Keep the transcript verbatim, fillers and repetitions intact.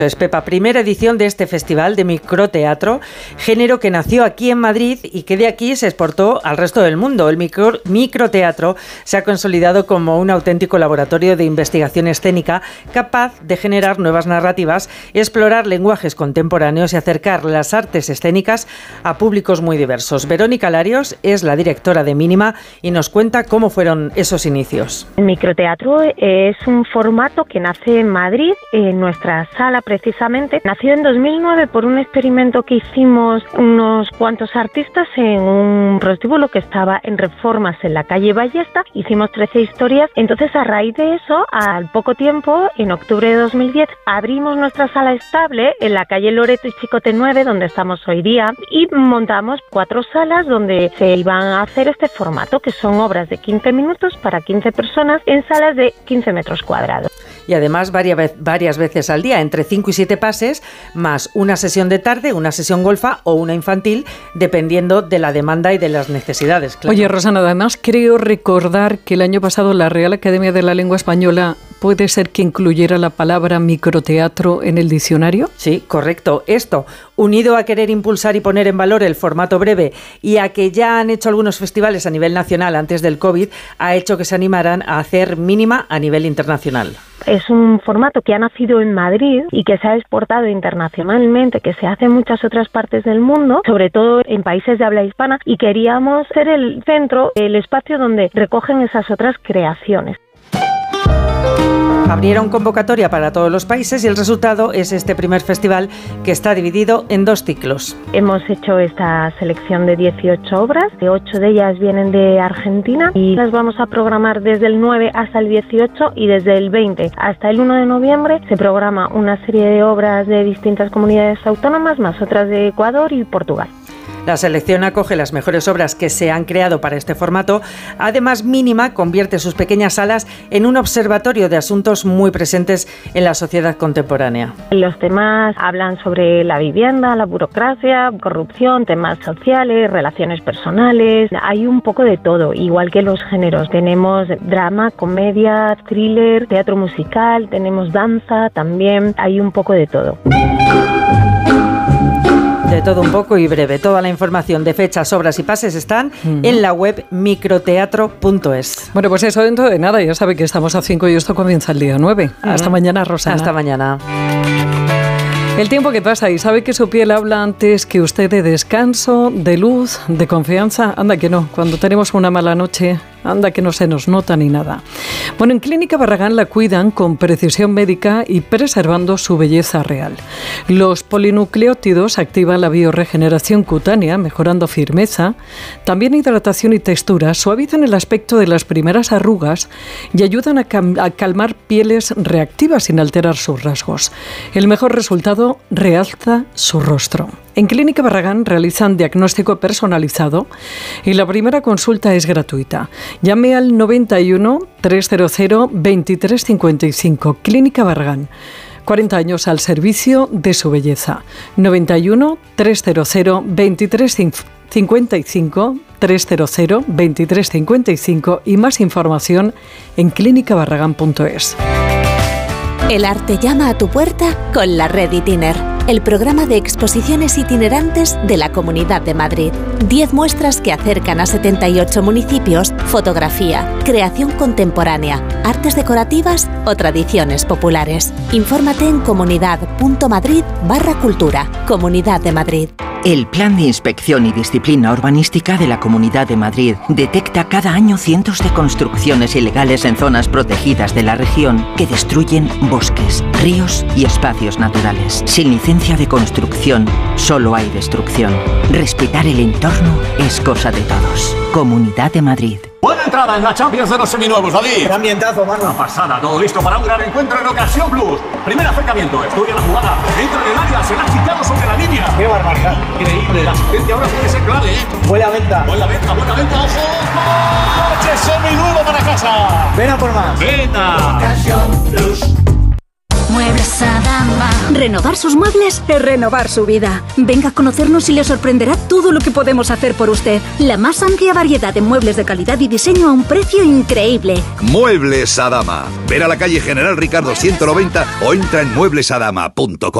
Es Pepa, primera edición de este festival de microteatro, género que nació aquí en Madrid y que de aquí se exportó al resto del mundo. El micro, microteatro se ha consolidado como un auténtico laboratorio de investigación escénica capaz de generar nuevas narrativas, explorar lenguajes contemporáneos y acercar las artes escénicas a públicos muy diversos. Verónica Larios es la directora de Mínima y nos cuenta cómo fueron esos inicios. El microteatro es un formato que nace en Madrid, en nuestra sala precisamente. Nació en dos mil nueve por un experimento que hicimos unos cuantos artistas en un prostíbulo que estaba en Reformas en la calle Ballesta. Hicimos trece historias. Entonces, a raíz de eso, al poco tiempo, en octubre de dos mil diez, abrimos nuestra sala estable en la calle Loreto y Chicote nueve, donde estamos hoy día, y montamos cuatro salas donde se iban a hacer este formato, que son obras de quince minutos para quince personas en salas de quince metros cuadrados. Y además varias, varias veces al día, entre cinco y siete pases, más una sesión de tarde, una sesión golfa o una infantil, dependiendo de la demanda y de las necesidades. Claro. Oye, Rosana, además creo recordar que el año pasado la Real Academia de la Lengua Española puede ser que incluyera la palabra microteatro en el diccionario. Sí, correcto. Esto, unido a querer impulsar y poner en valor el formato breve y a que ya han hecho algunos festivales a nivel nacional antes del COVID, ha hecho que se animaran a hacer Mínima a nivel internacional. Es un formato que ha nacido en Madrid y que se ha exportado internacionalmente, que se hace en muchas otras partes del mundo, sobre todo en países de habla hispana, y queríamos ser el centro, el espacio donde recogen esas otras creaciones. Abrieron convocatoria para todos los países y el resultado es este primer festival que está dividido en dos ciclos. Hemos hecho esta selección de dieciocho obras, ocho de ellas vienen de Argentina y las vamos a programar desde el nueve hasta el dieciocho, y desde el veinte hasta el uno de noviembre se programa una serie de obras de distintas comunidades autónomas, más otras de Ecuador y Portugal. La selección acoge las mejores obras que se han creado para este formato. Además, Mínima convierte sus pequeñas salas en un observatorio de asuntos muy presentes en la sociedad contemporánea. Los temas hablan sobre la vivienda, la burocracia, corrupción, temas sociales, relaciones personales. Hay un poco de todo, igual que los géneros. Tenemos drama, comedia, thriller, teatro musical, tenemos danza también. Hay un poco de todo. De todo un poco y breve. Toda la información de fechas, obras y pases están uh-huh. en la web microteatro punto es. Bueno, pues eso dentro de nada. Ya sabe que estamos a cinco y esto comienza el día nueve. Uh-huh. Hasta mañana, Rosana. Hasta mañana. El tiempo que pasa y sabe que su piel habla antes que usted de descanso, de luz, de confianza. Anda que no, cuando tenemos una mala noche, anda que no se nos nota ni nada. Bueno, en Clínica Barragán la cuidan con precisión médica y preservando su belleza real. Los polinucleótidos activan la biorregeneración cutánea, mejorando firmeza, también hidratación y textura, suavizan el aspecto de las primeras arrugas y ayudan a, cam- a calmar pieles reactivas sin alterar sus rasgos. El mejor resultado realza su rostro. En Clínica Barragán realizan diagnóstico personalizado y la primera consulta es gratuita. Llame al noventa y uno, trescientos veintitrés cincuenta y cinco. Clínica Barragán. cuarenta años al servicio de su belleza. noventa y uno, trescientos veintitrés cincuenta y cinco, trescientos veintitrés cincuenta y cinco y más información en clínica barragán punto es. El arte llama a tu puerta con la Red Itiner, el programa de exposiciones itinerantes de la Comunidad de Madrid. Diez muestras que acercan a setenta y ocho municipios, fotografía, creación contemporánea, artes decorativas o tradiciones populares. Infórmate en comunidad.madrid barra cultura. Comunidad de Madrid. El Plan de Inspección y Disciplina Urbanística de la Comunidad de Madrid detecta cada año cientos de construcciones ilegales en zonas protegidas de la región que destruyen bosques, ríos y espacios naturales. Sin licencia de construcción, solo hay destrucción. Respetar el entorno es cosa de todos. Comunidad de Madrid. Buena entrada en la Champions de los seminuevos, David. Qué ambientazo, mano. Una pasada, todo listo para un gran encuentro en Ocasión Plus. Primer acercamiento, estudia la jugada, entra en el área, será quitado sobre la línea. Qué barbaridad. Increíble, la asistencia ahora puede ser clave, ¿eh? Buena venta. Buena venta, buena venta, ojo. ¡Coche seminuevo para casa! Ven a por más. ¡Venta! Ocasión Plus. Muebles Adama. Renovar sus muebles es renovar su vida. Venga a conocernos y le sorprenderá todo lo que podemos hacer por usted. La más amplia variedad de muebles de calidad y diseño a un precio increíble. Muebles Adama. Ver a la calle General Ricardo ciento noventa o entra en muebles adama punto com.